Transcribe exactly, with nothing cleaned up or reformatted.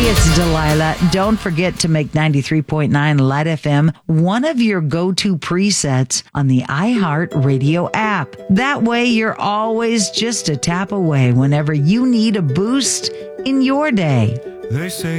it's Delilah. Don't forget to make ninety-three point nine Light F M one of your go-to presets on the iHeartRadio app. That way, you're always just a tap away whenever you need a boost in your day. They say